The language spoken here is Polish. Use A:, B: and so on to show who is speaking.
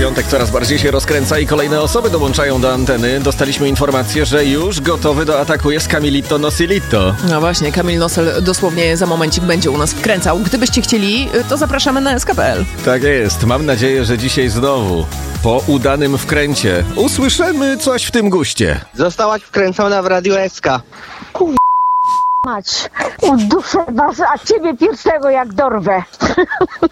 A: piątek coraz bardziej się rozkręca i kolejne osoby dołączają do anteny. Dostaliśmy informację, że już gotowy do ataku jest Camilito Nosilito.
B: No właśnie, Kamil Nosel dosłownie za momencik będzie u nas wkręcał. Gdybyście chcieli, to zapraszamy na SK.pl.
A: Tak jest. Mam nadzieję, że dzisiaj znowu, po udanym wkręcie, usłyszymy coś w tym guście.
C: Zostałaś wkręcona w Radio SK.
D: Mać, uduszę was, a ciebie pierwszego jak dorwę.